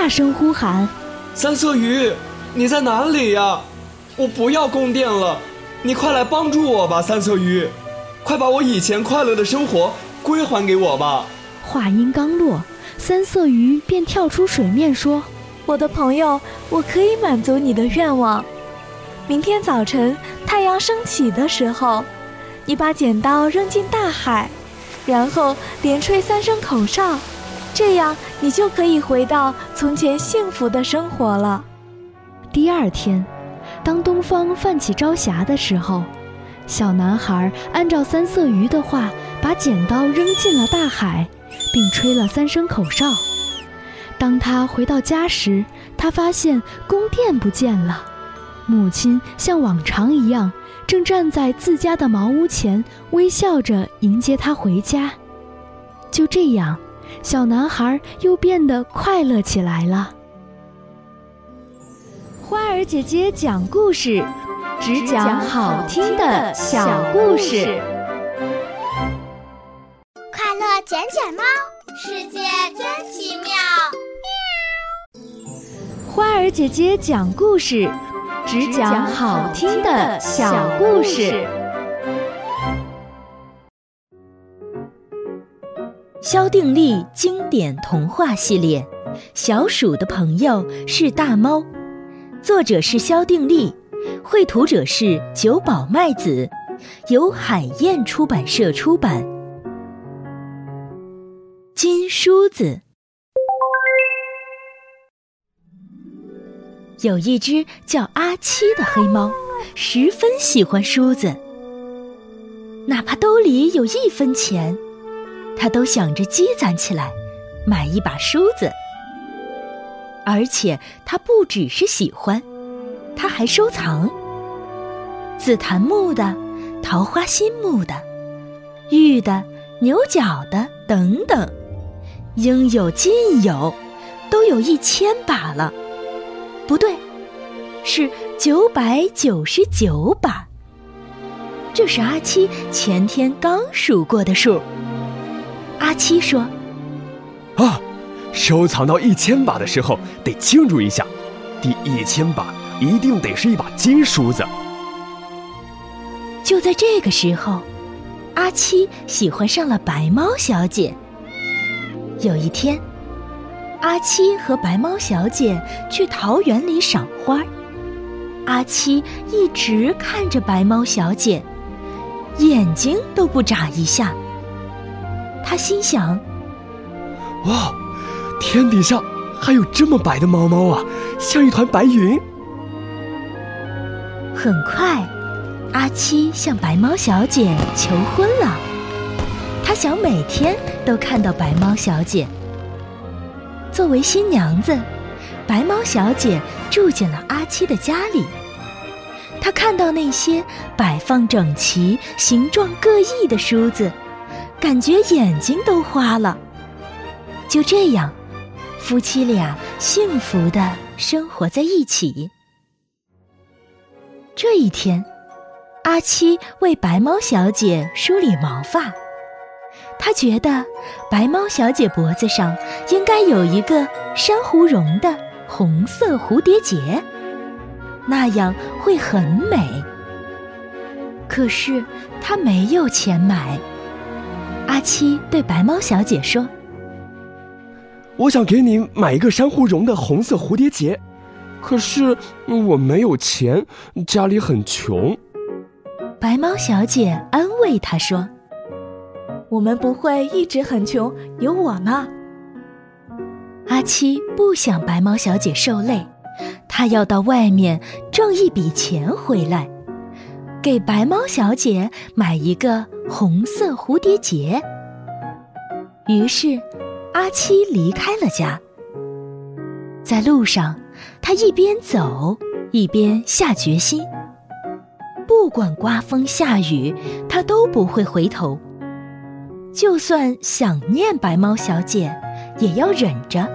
大声呼喊： 三色鱼，你在哪里呀？我不要宫殿了，你快来帮助我吧，三色鱼，快把我以前快乐的生活归还给我吧。 话音刚落，三色鱼便跳出水面说： 我的朋友，我可以满足你的愿望。明天早晨太阳升起的时候，你把剪刀扔进大海，然后连吹3声口哨，这样你就可以回到从前幸福的生活了。 第二天，当东方泛起朝霞的时候，小男孩按照三色鱼的话，把剪刀扔进了大海，并吹了3声口哨。当他回到家时，他发现宫殿不见了，母亲像往常一样，正站在自家的茅屋前，微笑着迎接他回家。就这样，小男孩又变得快乐起来了。花儿姐姐讲故事，只讲好听的小故事。 快乐捡捡猫，世界真奇妙。 花儿姐姐讲故事，只讲好听的小故事。 萧定力经典童话系列《小鼠的朋友是大猫》，作者是萧定力，绘图者是久保麦子，由海燕出版社出版。金梳子。有一只叫阿七的黑猫，十分喜欢梳子，哪怕兜里有1分钱，它都想着积攒起来，买一把梳子。而且它不只是喜欢，它还收藏紫檀木的、桃花心木的、玉的、牛角的等等，应有尽有，都有1000把了。不对，是999把。这是阿七前天刚数过的数。阿七说： 啊，收藏到1000把的时候得庆祝一下，第1000把一定得是一把金梳子。 就在这个时候，阿七喜欢上了白猫小姐。有一天，阿七和白猫小姐去桃园里赏花，阿七一直看着白猫小姐，眼睛都不眨一下。他心想： 哇，天底下还有这么白的猫猫啊，像一团白云。 很快，阿七向白猫小姐求婚了。他想每天都看到白猫小姐。作为新娘子，白猫小姐住进了阿七的家里。她看到那些摆放整齐、形状各异的梳子，感觉眼睛都花了。就这样，夫妻俩幸福地生活在一起。这一天，阿七为白猫小姐梳理毛发。他觉得白猫小姐脖子上应该有一个珊瑚绒的红色蝴蝶结，那样会很美。可是他没有钱买。阿七对白猫小姐说： 我想给你买一个珊瑚绒的红色蝴蝶结，可是我没有钱，家里很穷。 白猫小姐安慰他说： 我们不会一直很穷，有我呢。 阿七不想白猫小姐受累，他要到外面挣一笔钱回来，给白猫小姐买一个红色蝴蝶结。于是阿七离开了家。在路上，他一边走一边下决心，不管刮风下雨，他都不会回头。就算想念白猫小姐，也要忍着。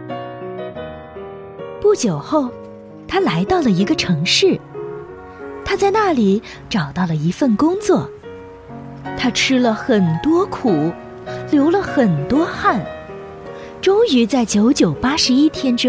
不久后，他来到了一个城市，他在那里找到了一份工作。他吃了很多苦，流了很多汗，终于在9981天之